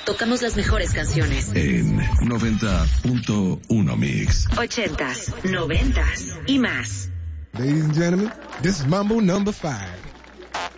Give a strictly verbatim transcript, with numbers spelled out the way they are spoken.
tocamos las mejores canciones. En noventa punto uno Mix. Ochentas, noventas y más. Ladies and gentlemen, this is Mambo number five.